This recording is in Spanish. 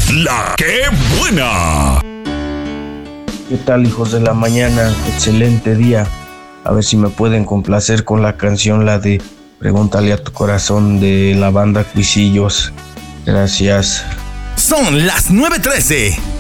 La que buena. ¿Qué tal, hijos de la mañana? Excelente día. A ver si me pueden complacer con la canción, la de Pregúntale a tu corazón, de la banda Cuisillos. Gracias. Son las 9:13.